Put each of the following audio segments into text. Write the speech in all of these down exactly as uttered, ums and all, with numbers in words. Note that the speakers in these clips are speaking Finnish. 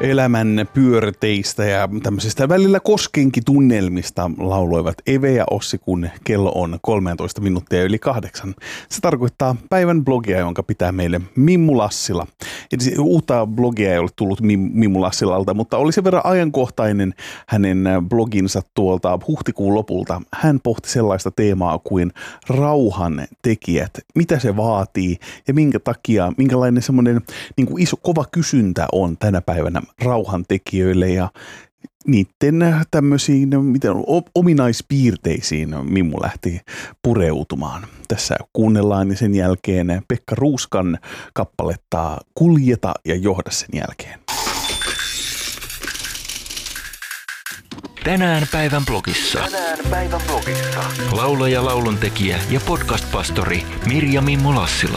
elämän pyörteistä ja tämmöisistä välillä koskenkitunnelmista lauloivat Eve ja Ossi, kun kello on kolmetoista minuuttia yli kahdeksan. Se tarkoittaa päivän blogia, jonka pitää meille Mimmu Lassila. Eli uutta blogia ei ole tullut Mimmu Lassilalta, mutta oli sen verran ajankohtainen hänen bloginsa tuolta huhtikuun lopulta. Hän pohti sellaista teemaa kuin rauhan tekijät, mitä se vaatii ja minkä takia, minkälainen semmoinen niin kuin iso kova kysyntä on tänä päivänä rauhantekijöille ja niiden tämmöisiin miten, ominaispiirteisiin Mimmu lähti pureutumaan. Tässä kuunnellaan ja sen jälkeen Pekka Ruuskan kappaletta Kuljeta ja johda sen jälkeen. Tänään päivän blogissa. Tänään päivän blogissa. Laulaja, lauluntekijä ja podcast-pastori Mirja Mimmu Lassila.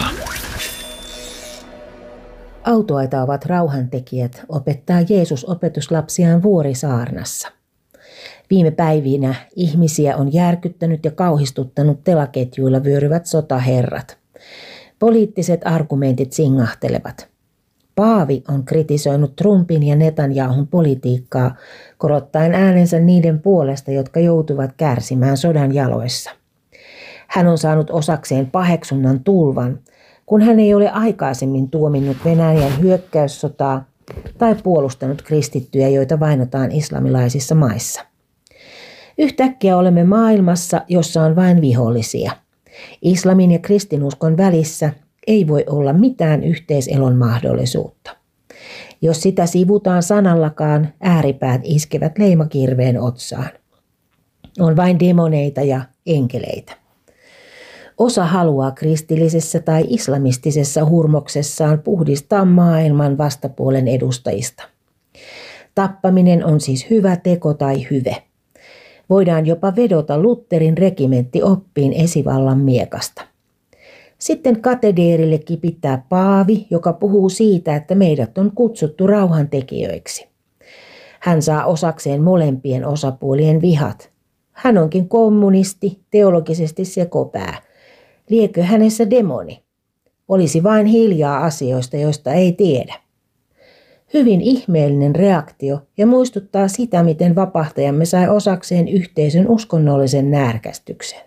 Autoaita ovat rauhantekijät, opettaa Jeesus opetuslapsiaan Vuorisaarnassa. Viime päivinä ihmisiä on järkyttänyt ja kauhistuttanut telaketjuilla vyöryvät sotaherrat. Poliittiset argumentit singahtelevat. Paavi on kritisoinut Trumpin ja Netanyahun politiikkaa, korottaen äänensä niiden puolesta, jotka joutuvat kärsimään sodan jaloissa. Hän on saanut osakseen paheksunnan tulvan, kun hän ei ole aikaisemmin tuominnut Venäjän hyökkäyssotaa tai puolustanut kristittyjä, joita vainotaan islamilaisissa maissa. Yhtäkkiä olemme maailmassa, jossa on vain vihollisia. Islamin ja kristinuskon välissä ei voi olla mitään yhteiselon mahdollisuutta. Jos sitä sivutaan sanallakaan, ääripäät iskevät leimakirveen otsaan. On vain demoneita ja enkeleitä. Osa haluaa kristillisessä tai islamistisessa hurmoksessaan puhdistaa maailman vastapuolen edustajista. Tappaminen on siis hyvä teko tai hyve. Voidaan jopa vedota Lutherin regimenttioppiin esivallan miekasta. Sitten katederille kipittää paavi, joka puhuu siitä, että meidät on kutsuttu rauhantekijöiksi. Hän saa osakseen molempien osapuolien vihat. Hän onkin kommunisti, teologisesti sekopää. Liekö hänessä demoni? Olisi vain hiljaa asioista, joista ei tiedä. Hyvin ihmeellinen reaktio ja muistuttaa sitä, miten vapahtajamme sai osakseen yhteisön uskonnollisen närkästyksen.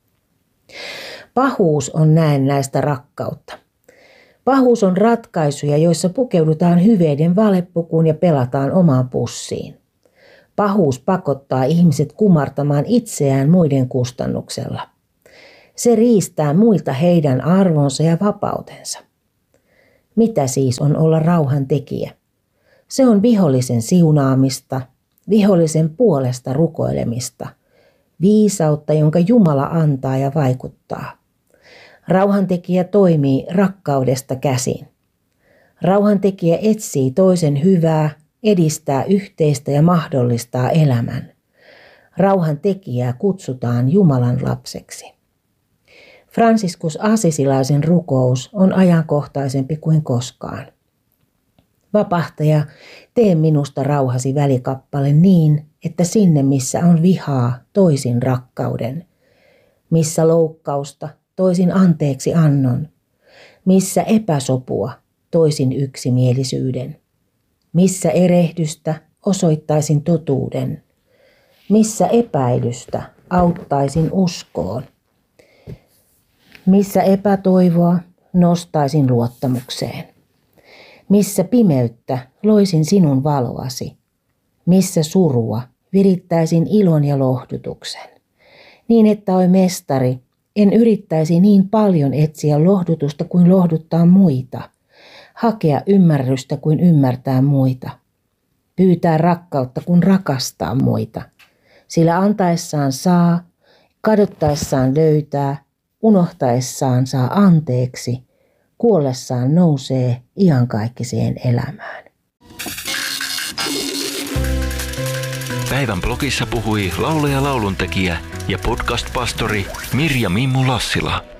Pahuus on näennäistä rakkautta. Pahuus on ratkaisuja, joissa pukeudutaan hyveiden valepukuun ja pelataan omaan pussiin. Pahuus pakottaa ihmiset kumartamaan itseään muiden kustannuksella. Se riistää muilta heidän arvonsa ja vapautensa. Mitä siis on olla rauhantekijä? Se on vihollisen siunaamista, vihollisen puolesta rukoilemista, viisautta, jonka Jumala antaa ja vaikuttaa. Rauhantekijä toimii rakkaudesta käsin. Rauhantekijä etsii toisen hyvää, edistää yhteistä ja mahdollistaa elämän. Rauhantekijää kutsutaan Jumalan lapseksi. Franciscus Assisilaisen rukous on ajankohtaisempi kuin koskaan. Vapahtaja, tee minusta rauhasi välikappale niin, että sinne missä on vihaa, toisin rakkauden. Missä loukkausta, toisin anteeksi annon. Missä epäsopua, toisin yksimielisyyden. Missä erehdystä, osoittaisin totuuden. Missä epäilystä, auttaisin uskoon. Missä epätoivoa, nostaisin luottamukseen. Missä pimeyttä, loisin sinun valoasi. Missä surua, virittäisin ilon ja lohdutuksen. Niin että oi mestari, en yrittäisi niin paljon etsiä lohdutusta kuin lohduttaa muita. Hakea ymmärrystä kuin ymmärtää muita. Pyytää rakkautta kuin rakastaa muita. Sillä antaessaan saa, kadottaessaan löytää, unohtaessaan saa anteeksi, kuollessaan nousee iankaikkiseen elämään. Päivän blogissa puhui laulaja, lauluntekijä ja podcast-pastori Mirja Mimmu Lassila.